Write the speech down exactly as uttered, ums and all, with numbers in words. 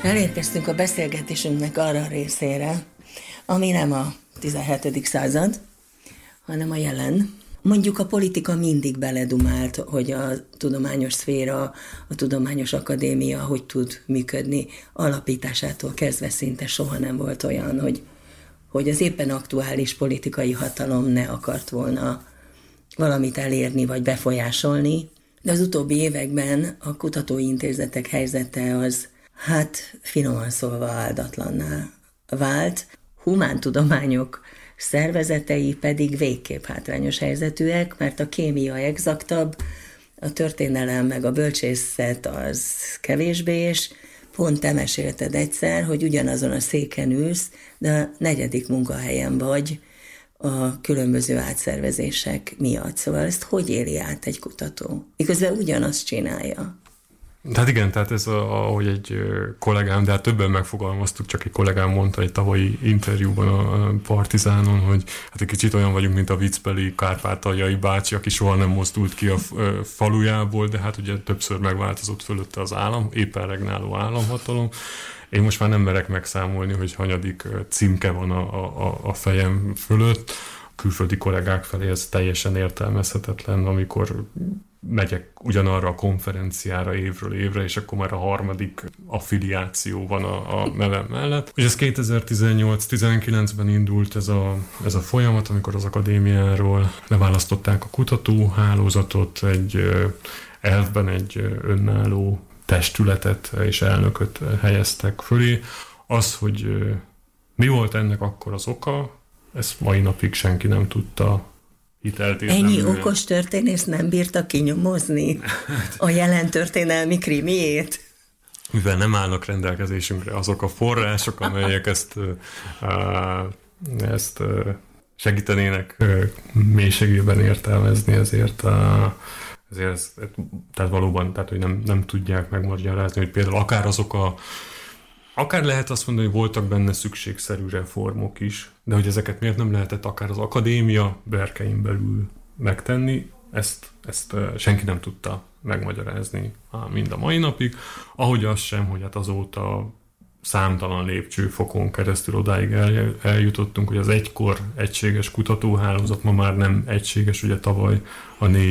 Elérkeztünk a beszélgetésünknek arra a részére, ami nem a tizenhetedik század, hanem a jelen. Mondjuk a politika mindig beledumált, hogy a tudományos szféra, a tudományos akadémia hogy tud működni. Alapításától kezdve szinte soha nem volt olyan, hogy, hogy az éppen aktuális politikai hatalom ne akart volna valamit elérni vagy befolyásolni. De az utóbbi években a kutatóintézetek helyzete az, hát finoman szólva áldatlanná vált. Humántudományok szervezetei pedig végképp hátrányos helyzetűek, mert a kémia exaktabb, a történelem meg a bölcsészet az kevésbé, és pont te mesélted egyszer, hogy ugyanazon a széken ülsz, de a negyedik munkahelyen vagy a különböző átszervezések miatt. Szóval ezt hogy éli át egy kutató? Miközben ugyanazt csinálja. Hát igen, tehát ez a, ahogy egy kollégám, de hát többen megfogalmaztuk, csak egy kollégám mondta egy tavalyi interjúban a Partizánon, hogy hát egy kicsit olyan vagyunk, mint a viccbeli kárpátaljai bácsi, aki soha nem mozdult ki a falujából, de hát ugye többször megváltozott fölötte az állam, éppen regnáló államhatalom. Én most már nem merek megszámolni, hogy hanyadik címke van a, a, a fejem fölött. A külföldi kollégák felé ez teljesen értelmezhetetlen, amikor megyek ugyanarra a konferenciára évről évre, és akkor már a harmadik affiliáció van a, a nevem mellett. Ugye ez kétezer-tizennyolc-tizenkilencben indult ez a, ez a folyamat, amikor az akadémiáról leválasztották a kutatóhálózatot, egy elvben egy önálló testületet és elnököt helyeztek fölé. Az, hogy mi volt ennek akkor az oka, ezt mai napig senki nem tudta hiteltétlenül. Ennyi okos történész nem bírta kinyomozni a jelen történelmi krimiét? Mivel nem állnak rendelkezésünkre azok a források, amelyek ezt, ezt segítenének mélységében értelmezni, ezért ezért ez, tehát valóban, tehát, hogy nem, nem tudják megmagyarázni, hogy például akár azok a akár lehet azt mondani, hogy voltak benne szükségszerű reformok is, de hogy ezeket miért nem lehetett akár az akadémia berkein belül megtenni, ezt, ezt senki nem tudta megmagyarázni mind a mai napig, ahogy az sem, hogy hát azóta számtalan lépcsőfokon keresztül odáig el, eljutottunk, hogy az egykor egységes kutatóhálózat ma már nem egységes, ugye tavaly a négy